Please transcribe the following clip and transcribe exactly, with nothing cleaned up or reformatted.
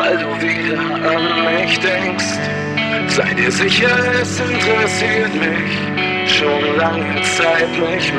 weil du wieder an mich denkst. Sei dir sicher, es interessiert mich schon lange Zeit nicht